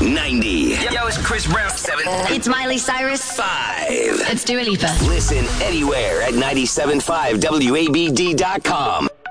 90. Yo, it's Chris Brown. 7. It's Miley Cyrus. 5. It's Dua Lipa. Listen anywhere at 97.5WABD.com.